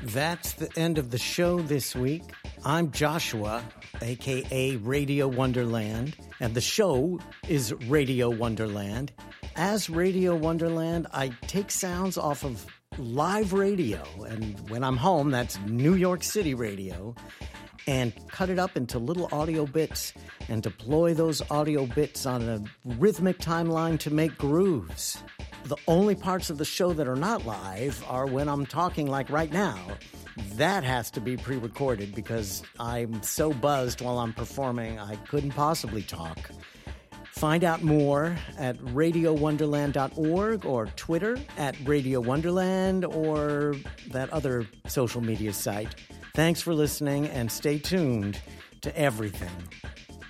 That's the end of the show this week. I'm Joshua, a.k.a. Radio Wonderland, and the show is Radio Wonderland. As Radio Wonderland, I take sounds off of live radio, and when I'm home, that's New York City radio, and cut it up into little audio bits and deploy those audio bits on a rhythmic timeline to make grooves. The only parts of the show that are not live are when I'm talking like right now. That has to be pre-recorded because I'm so buzzed while I'm performing I couldn't possibly talk. Find out more at radiowonderland.org or Twitter at Radio Wonderland or that other social media site. Thanks for listening and stay tuned to everything.